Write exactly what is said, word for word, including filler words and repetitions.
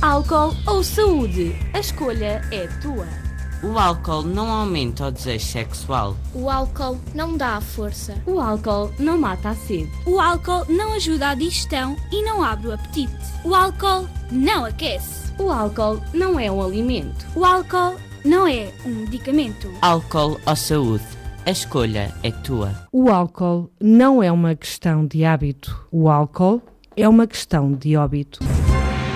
Álcool ou saúde? A escolha é tua. O álcool não aumenta o desejo sexual. O álcool não dá a força. O álcool não mata a sede. O álcool não ajuda à digestão e não abre o apetite. O álcool não aquece. O álcool não é um alimento. O álcool não é um medicamento. Álcool ou saúde? A escolha é tua. O álcool não é uma questão de hábito. O álcool é uma questão de óbito.